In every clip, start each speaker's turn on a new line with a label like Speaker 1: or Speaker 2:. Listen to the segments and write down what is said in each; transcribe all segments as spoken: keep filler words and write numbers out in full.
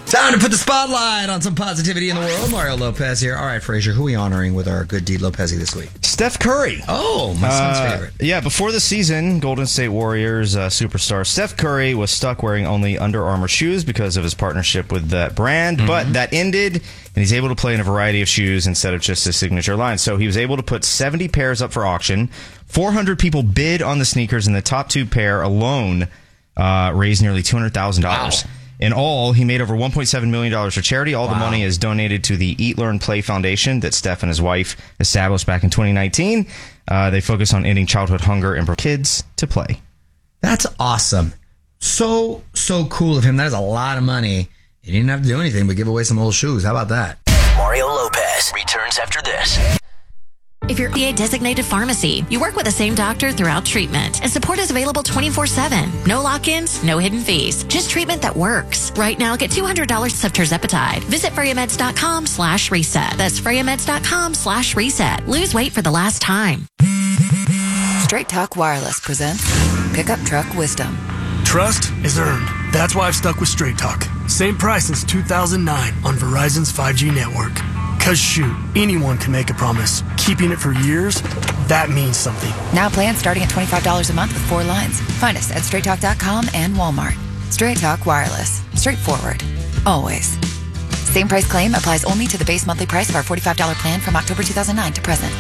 Speaker 1: Time to put the spotlight on some positivity in the world. Mario Lopez here. All right, Frazier, who are we honoring with our good deed Lopez this week?
Speaker 2: Steph Curry.
Speaker 1: Oh, my son's
Speaker 2: uh,
Speaker 1: favorite.
Speaker 2: Yeah, before the season, Golden State Warriors uh, superstar Steph Curry was stuck wearing only Under Armour shoes because of his partnership with that brand, mm-hmm. but that ended, and he's able to play in a variety of shoes instead of just his signature line. So he was able to put seventy pairs up for auction. four hundred people bid on the sneakers, and the top two pair alone uh, raised nearly two hundred thousand dollars. Wow. In all, he made over one point seven million dollars for charity. All wow. the money is donated to the Eat, Learn, Play Foundation that Steph and his wife established back in twenty nineteen. Uh, they focus on ending childhood hunger and for kids to play.
Speaker 1: That's awesome. So, so cool of him. That is a lot of money. He didn't have to do anything but give away some old shoes. How about that?
Speaker 3: Mario Lopez returns after this.
Speaker 4: If you're a designated pharmacy, you work with the same doctor throughout treatment, and support is available twenty-four seven. No lock-ins, no hidden fees, just treatment that works. Right now, get two hundred dollars of Tirzepatide. Visit FreyaMeds.com slash reset. That's FreyaMeds.com slash reset. Lose weight for the last time.
Speaker 5: Straight Talk Wireless presents Pickup Truck Wisdom.
Speaker 6: Trust is earned. That's why I've stuck with Straight Talk. Same price since two thousand nine on Verizon's five G network. Cause shoot, anyone can make a promise. Keeping it for years, that means something.
Speaker 5: Now plans starting at twenty-five dollars a month with four lines. Find us at straight talk dot com and Walmart. Straight Talk Wireless. Straightforward. Always. Same price claim applies only to the base monthly price of our forty-five dollars plan from October two thousand nine to present.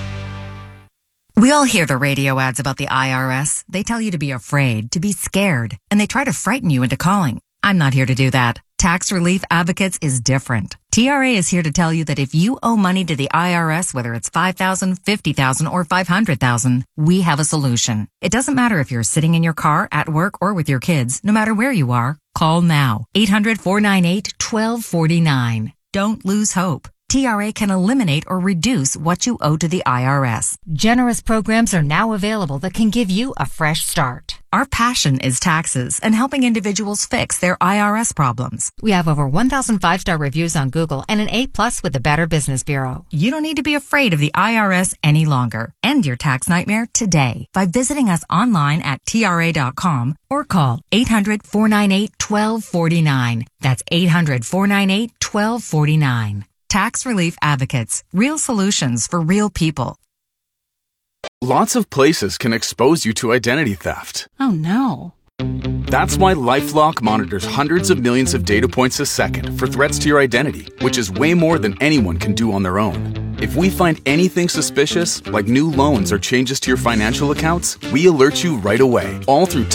Speaker 7: We all hear the radio ads about the I R S. They tell you to be afraid, to be scared, and they try to frighten you into calling. I'm not here to do that. Tax Relief Advocates is different. T R A is here to tell you that if you owe money to the I R S, whether it's five thousand dollars, fifty thousand dollars, or five hundred thousand dollars, we have a solution. It doesn't matter if you're sitting in your car, at work, or with your kids. No matter where you are, call now. eight hundred, four nine eight, one two four nine. Don't lose hope. T R A can eliminate or reduce what you owe to the I R S. Generous programs are now available that can give you a fresh start. Our passion is taxes and helping individuals fix their I R S problems. We have over one thousand five-star reviews on Google and an A plus with the Better Business Bureau. You don't need to be afraid of the I R S any longer. End your tax nightmare today by visiting us online at T R A dot com or call eight hundred, four nine eight, one two four nine. That's eight hundred, four nine eight, one two four nine. Tax Relief Advocates. Real solutions for real people.
Speaker 8: Lots of places can expose you to identity theft.
Speaker 9: Oh, no.
Speaker 8: That's why LifeLock monitors hundreds of millions of data points a second for threats to your identity, which is way more than anyone can do on their own. If we find anything suspicious, like new loans or changes to your financial accounts, we alert you right away, all through